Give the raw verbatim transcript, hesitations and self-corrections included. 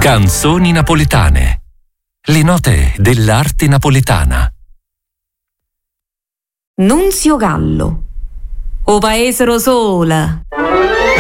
Canzoni napoletane. Le note dell'arte napoletana. Nunzio Gallo. O paesero sola.